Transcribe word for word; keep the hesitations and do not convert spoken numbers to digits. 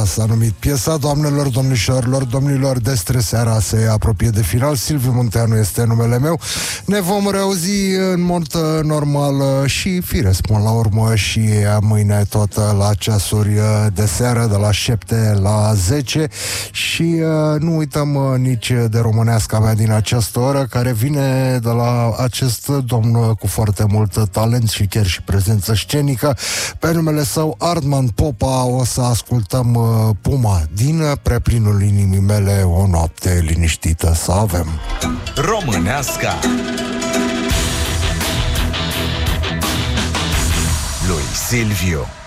s-a numit piesa. Doamnelor, domnișoarelor, domnilor, despre seara se apropie de final. Silviu Munteanu este numele meu. Ne vom reauzi în mod normal și firesc până la urmă și mâine tot la ceasuri de seară, de la șapte la zece. Și nu uităm nici de româneasca mea din această oră, care vine de la acest domn cu foarte mult talent și chiar și prezență scenică. Pe numele său Artman Popa o să ascultăm uh, Puma din preplinul inimii mele, o noapte liniștită să avem. Româneasca lui Silviu.